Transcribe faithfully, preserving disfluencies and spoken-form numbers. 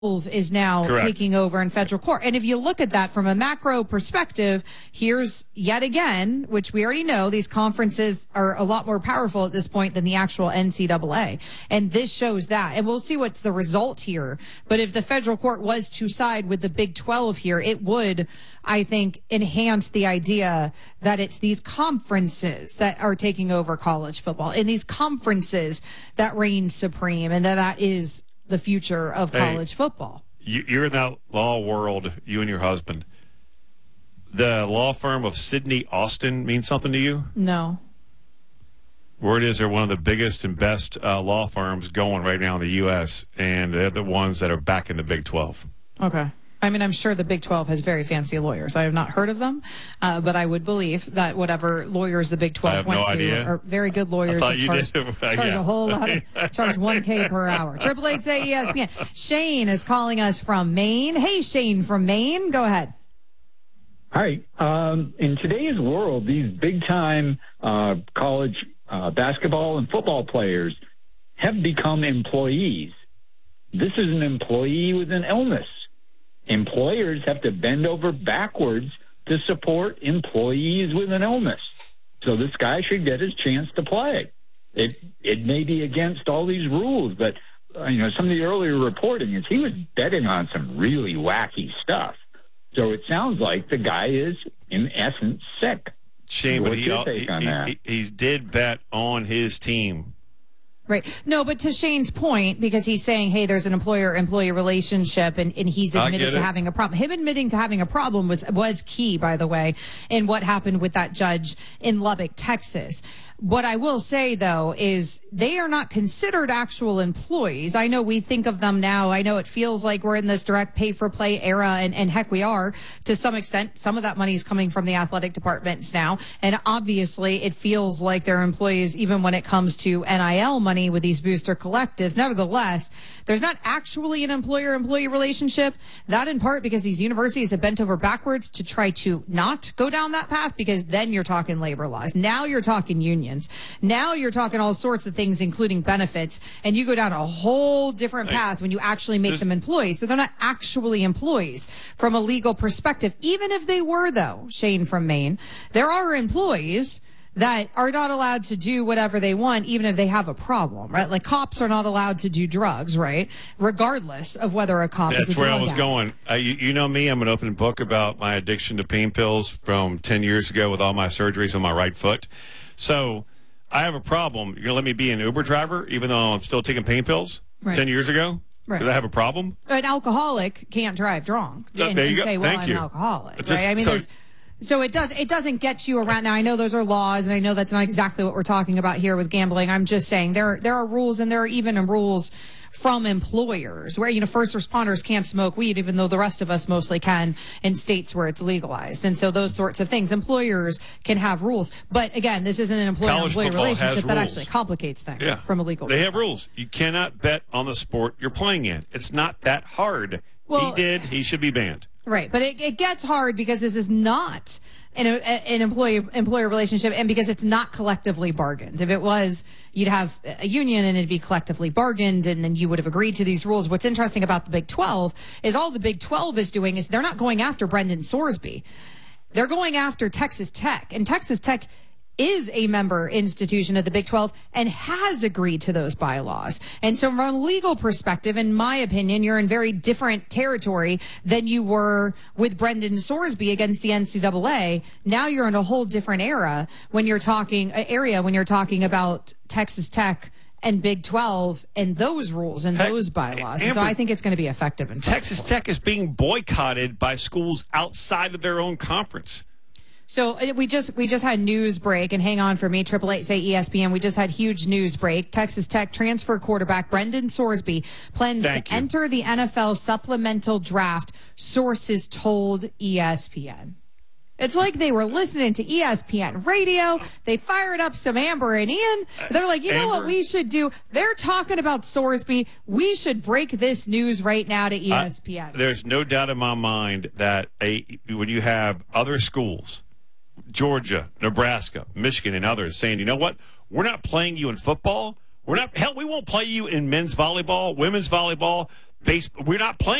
is now Correct. taking over in federal court. And if you look at that from a macro perspective, here's yet again, which we already know, these conferences are a lot more powerful at this point than the actual N C double A. And this shows that. And we'll see what's the result here. But if the federal court was to side with the Big twelve here, it would, I think, enhance the idea that it's these conferences that are taking over college football and these conferences that reign supreme, and that that is the future of college hey, football. You, you're in that law world, you and your husband. The law firm of Sidney Austin means something to you? No. Word is they're one of the biggest and best uh, law firms going right now in the U S, and they're the ones that are back in the Big twelve. Okay. I mean, I'm sure the Big twelve has very fancy lawyers. I have not heard of them, uh, but I would believe that whatever lawyers the Big twelve went no to idea. are very good lawyers. I thought that you charge, did. charge Yeah. a whole lot of, charge one K per hour. Triple Eight say E S P N. Shane is calling us from Maine. Hey, Shane from Maine. Go ahead. Hi. Um, in today's world, these big-time uh, college uh, basketball and football players have become employees. This is an employee with an illness. Employers have to bend over backwards to support employees with an illness. So this guy should get his chance to play. It it may be against all these rules, but uh, you know, some of the earlier reporting is he was betting on some really wacky stuff. So it sounds like the guy is, in essence, sick. Shame, but What's he, your he, take on he, that? he, he did bet on his team. Right. No, but to Shane's point, because he's saying, hey, there's an employer-employee relationship, and, and he's I admitted get to it. having a problem. Him admitting to having a problem was was key, by the way, in what happened with that judge in Lubbock, Texas. What I will say, though, is they are not considered actual employees. I know we think of them now. I know it feels like we're in this direct pay-for-play era, and, and heck, we are to some extent. Some of that money is coming from the athletic departments now, and obviously it feels like they're employees even when it comes to N I L money with these booster collectives. Nevertheless, there's not actually an employer-employee relationship. That in part because these universities have bent over backwards to try to not go down that path, because then you're talking labor laws. Now you're talking unions. Now you're talking all sorts of things, including benefits, and you go down a whole different path when you actually make them employees. So they're not actually employees from a legal perspective. Even if they were, though, Shane from Maine, there are employees that are not allowed to do whatever they want, even if they have a problem, right? Like cops are not allowed to do drugs, right? Regardless of whether a cop That's is a where drug I was addict. going. Uh, you, you know me, I'm an open book about my addiction to pain pills from ten years ago with all my surgeries on my right foot. So I have a problem. You're going to let me be an Uber driver even though I'm still taking pain pills Right. ten years ago? Right. Did I have a problem? An alcoholic can't drive drunk So, and, there you and go. say, well, Thank I'm you. an alcoholic, It's just- right? I mean, so- there's... So it does it doesn't get you around. Now, I know those are laws, and I know that's not exactly what we're talking about here with gambling. I'm just saying there there are rules, and there are even rules from employers where, you know, first responders can't smoke weed, even though the rest of us mostly can in states where it's legalized. And so those sorts of things, employers can have rules. But again, this isn't an employer-employee football has relationship that rules. actually complicates things Yeah. from a legal They have perspective. rules. You cannot bet on the sport you're playing in. It's not that hard. Well- he did. He should be banned. Right, but it, it gets hard because this is not an, an employee employer relationship, and because it's not collectively bargained. If it was, you'd have a union and it'd be collectively bargained, and then you would have agreed to these rules. What's interesting about the Big twelve is all the Big twelve is doing is they're not going after Brendan Sorsby. They're going after Texas Tech, and Texas Tech is a member institution of the Big twelve and has agreed to those bylaws. And so from a legal perspective, in my opinion, you're in very different territory than you were with Brendan Sorsby against the N C double A. Now you're in a whole different era when you're talking uh, area when you're talking about Texas Tech and Big twelve and those rules and Heck, those bylaws. And Amber, so I think it's going to be effective. In Texas Tech is being boycotted by schools outside of their own conference. So uh, we just we just had news break, and hang on for me, triple eight say E S P N. We just had huge news break. Texas Tech transfer quarterback Brendan Sorsby plans Thank to you. enter the N F L supplemental draft. Sources told E S P N. It's like they were listening to E S P N radio. They fired up some Amber and Ian. They're like, you know what Amber- we should do? They're talking about Sorsby. We should break this news right now to E S P N. Uh, there's no doubt in my mind that a when you have other schools, Georgia, Nebraska, Michigan, and others saying, you know what, we're not playing you in football. We're not, hell, we won't play you in men's volleyball, women's volleyball. base. We're not playing.